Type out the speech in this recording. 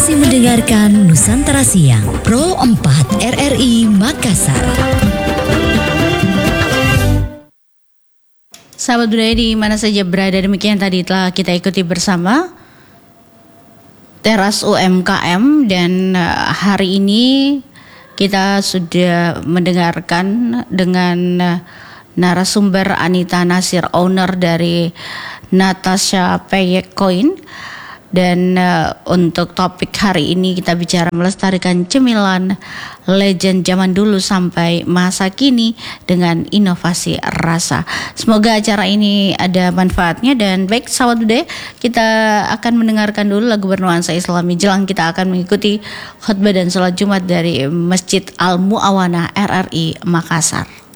masih mendengarkan Nusantara Siang Pro 4 RRI Makassar. Sahabat budaya di mana saja berada, demikian tadi telah kita ikuti bersama Teras UMKM, dan hari ini kita sudah mendengarkan dengan narasumber Anita Nasir, owner dari Natasha Payek Coin. Dan untuk topik hari ini kita bicara melestarikan cemilan legend zaman dulu sampai masa kini dengan inovasi rasa. Semoga acara ini ada manfaatnya. Dan baik sahabat budaya, kita akan mendengarkan dulu lagu bernuansa Islami. Jelang kita akan mengikuti khutbah dan sholat Jumat dari Masjid Al Muawana RRI Makassar.